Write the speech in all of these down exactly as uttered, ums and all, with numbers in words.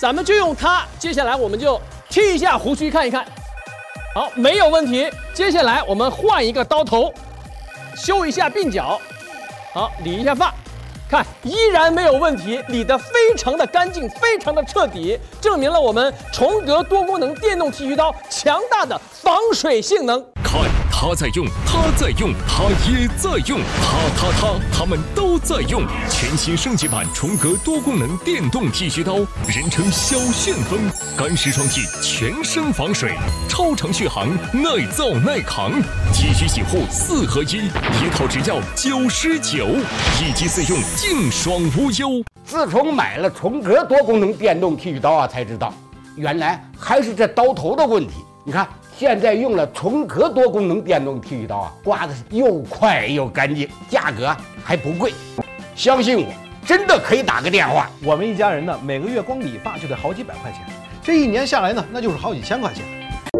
咱们就用它。接下来我们就剃一下胡须看一看，好，没有问题。接下来我们换一个刀头，修一下鬓角，好，理一下发。 看，依然没有问题，理得非常的干净，非常的彻底，证明了我们重格多功能电动剃须刀强大的防水性能。 看，他在用，他在用，他也在用，他他他，他们都在用。全新升级版重格多功能电动剃须刀，人称小旋风，干湿双剃，全身防水，超长续航，耐造耐扛，剃须洗护四合一，一套只要九十九，一机四用。 净爽无忧。 自从买了重格多功能电动剃须刀啊，才知道原来还是这刀头的问题。你看，现在用了重格多功能电动剃须刀啊，刮的是又快又干净，价格还不贵。相信我，真的可以打个电话。 我们一家人呢，每个月光理发就得好几百块钱，这一年下来呢，那就是好几千块钱。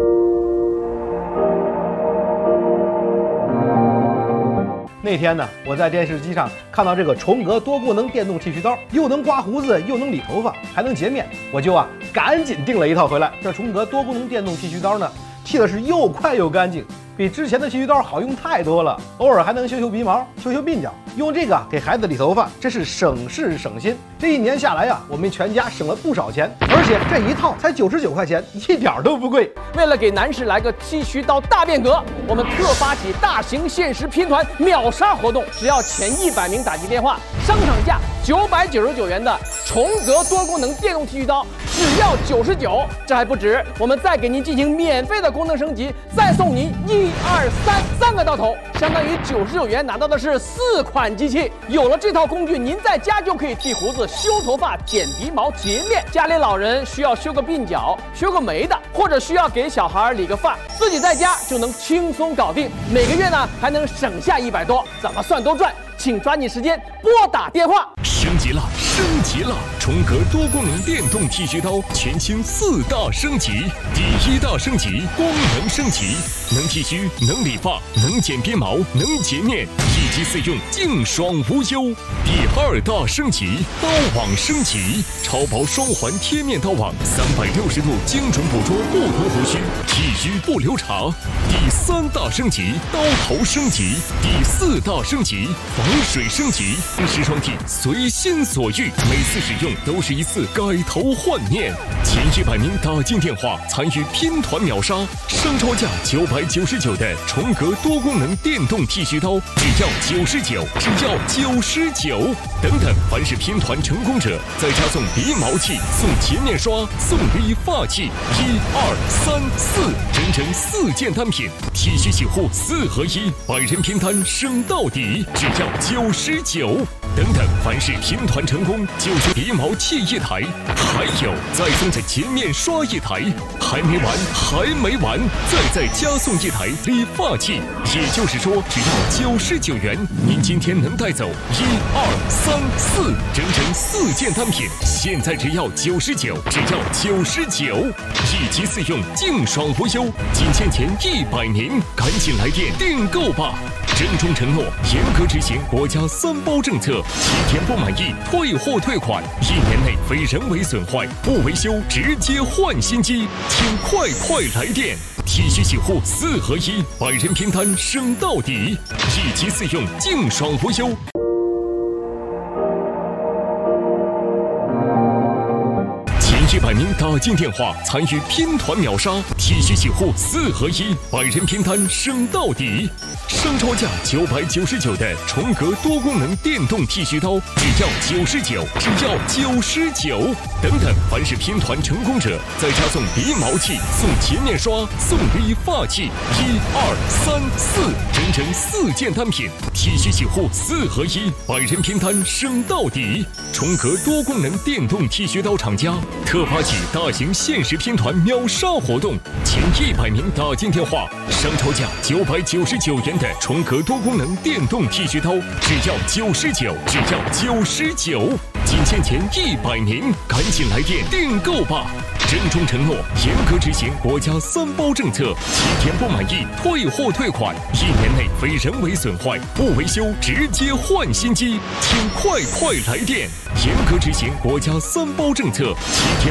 那天呢，我在电视机上看到这个重格多功能电动剃须刀，又能刮胡子，又能理头发，还能洁面，我就啊赶紧订了一套回来。这重格多功能电动剃须刀呢，剃的是又快又干净，比之前的剃须刀好用太多了。偶尔还能修修鼻毛，修修鬓角，用这个给孩子理头发，真是省事省心。这一年下来呀、啊，我们全家省了不少钱，而且这一套才九十九块钱，一点都不贵。 为了给男士来个剃须刀大变革，我们特发起大型限时拼团秒杀活动，只要前一百名打进电话，商场价九百九十九元的重格多功能电动剃须刀只要九十九。这还不止，我们再给您进行免费的功能升级，再送您一二三三个刀头，相当于九十九元拿到的是四款机器。有了这套工具，您在家就可以剃胡子、修头发、剪鼻毛、洁面。家里老人需要修个鬓角、修个眉的，或者需要给小孩理个发，自己在家就能轻松搞定。每个月呢还能省下一百多，怎么算都赚。请抓紧时间拨打电话。 升级了，升级了！重格多功能电动剃须刀全新四大升级。第一大升级，功能升级，能剃须，能理发，能剪鼻毛，能洁面，一机四用，净爽无忧。第二大升级，刀网升级，超薄双环贴面刀网，三百六十度精准捕捉不同胡须，剃须不留茬。第三大升级，刀头升级。第四大升级，防水升级，湿双剃随心所欲，每次使用都是一次改头换面。前一百名打进电话参与拼团秒杀，商超价九百九十九的重格多功能电动剃须刀只要九十九，只要九十九。等等，凡是拼团成功者，再加送鼻毛器、送洁面刷、送理发器，一二三四，整整四件单品，剃须洗护四合一，百人拼单省到底，只要九十九。等等，凡是拼团成功，就是鼻毛器一台，还有再送这洁面刷一台，还没完，还没完，再再加送一台理发器。也就是说，只要九十九元，您今天能带走一二三四，整整四件单品，现在只要九十九，只要九十九，一机四用，净爽无忧。仅限前一百名，赶紧来电订购吧！郑重承诺，严格执行国家三包政策，七天不满意退货退款，一年内非人为损坏不维修直接换新机，请快快来电！剃须洗护四合一，百人拼单省到底，一机四用，净爽无忧。一百名打进电话参与拼团秒杀，剃须洗护四合一，百人拼单省到底。商超价九百九十九的重格多功能电动剃须刀只要九十九，只要九十九。等等，凡是拼团成功者，再加送鼻毛器、送洁面刷、送理发器，一二三四，整整四件单品，剃须洗护四合一，百人拼单省到底。重格多功能电动剃须刀厂家特发起大型限时拼团秒杀活动，前一百名打进电话，商超价九百九十九元的重格多功能电动剃须刀只要九十九，只要九十九。仅限前一百名，赶紧来电订购吧！郑重承诺，严格执行国家三包政策，七天不满意退货退款，一年内非人为损坏不维修直接换新机，请快快来电！严格执行国家三包政策，七天